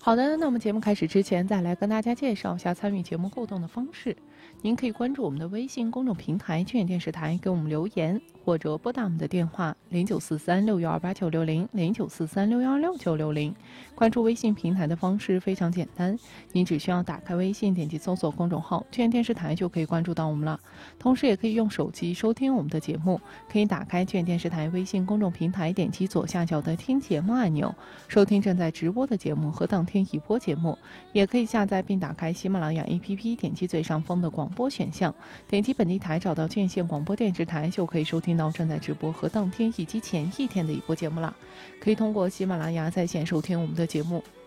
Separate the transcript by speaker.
Speaker 1: 好的，那我们节目开始之前，再来跟大家介绍一下参与节目互动的方式。您可以关注我们的微信公众平台“俊远电视台”，给我们留言，或者拨打我们的电话0943612960，0943616960。关注微信平台的方式非常简单，您只需要打开微信，点击搜索公众号“俊远电视台”就可以关注到我们了。同时，也可以用手机收听我们的节目，可以打开俊远电视台微信公众平台，点击左下角的听节目按钮，收听正在直播的节目和当天已播节目。也可以下载并打开喜马拉雅 APP， 点击最上方的广播选项，点击本地台找到建县广播电视台，就可以收听到正在直播和当天以及前一天的已播节目了。可以通过喜马拉雅在线收听我们的节目。